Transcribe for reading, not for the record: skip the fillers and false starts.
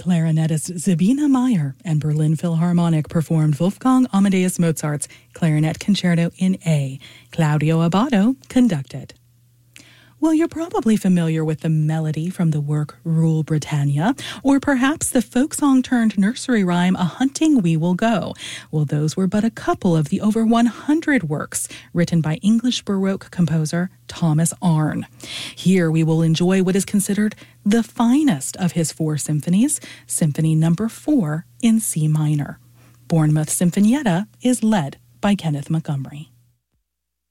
Clarinetist Sabina Meyer and Berlin Philharmonic performed Wolfgang Amadeus Mozart's Clarinet Concerto in A. Claudio Abbado conducted. Well, you're probably familiar with the melody from the work Rule Britannia, or perhaps the folk song turned nursery rhyme A Hunting We Will Go. Well, those were but a couple of the over 100 works written by English Baroque composer Thomas Arne. Here we will enjoy what is considered the finest of his 4 symphonies, Symphony No. 4 in C minor. Bournemouth Sinfonietta is led by Kenneth Montgomery.